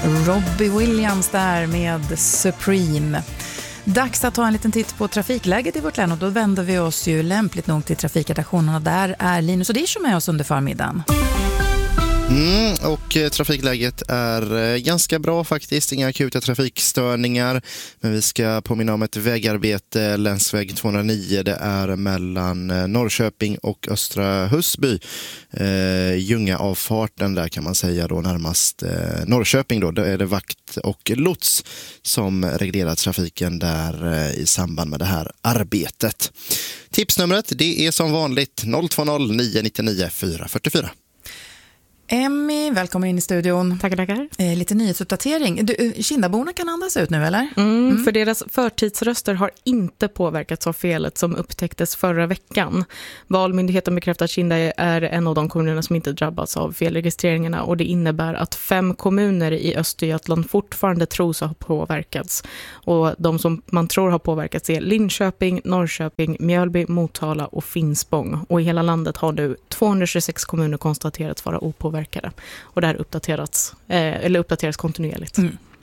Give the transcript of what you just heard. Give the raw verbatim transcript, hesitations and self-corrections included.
Robbie Williams där med Supreme. Dags att ta en liten titt på trafikläget i vårt län och då vänder vi oss ju lämpligt nog till trafikredaktionen och där är Linus och Dish med oss under förmiddagen. Mm, och eh, trafikläget är eh, ganska bra faktiskt, inga akuta trafikstörningar, men vi ska påminna om ett vägarbete, länsväg tvåhundranio, det är mellan eh, Norrköping och Östra Husby, eh, Ljungaavfarten där kan man säga då närmast eh, Norrköping då, då är det vakt och lots som reglerar trafiken där eh, i samband med det här arbetet. Tipsnumret det är som vanligt noll två noll nio nio nio fyra fyra fyra. Emmy, välkommen in i studion. Tackar, tackar. Eh, lite nyhetsuppdatering. Du, Kindaborna kan andas ut nu, eller? Mm, mm. För deras förtidsröster har inte påverkats av felet som upptäcktes förra veckan. Valmyndigheten bekräftar att Kinda är en av de kommunerna som inte drabbas av felregistreringarna och det innebär att fem kommuner i Östergötland fortfarande tros ha påverkats. Och de som man tror har påverkats är Linköping, Norrköping, Mjölby, Motala och Finspång. Och i hela landet har nu tvåhundratjugosex kommuner konstaterats vara opåverkade. Och det här uppdaterats, eh, eller uppdateras kontinuerligt. Mm.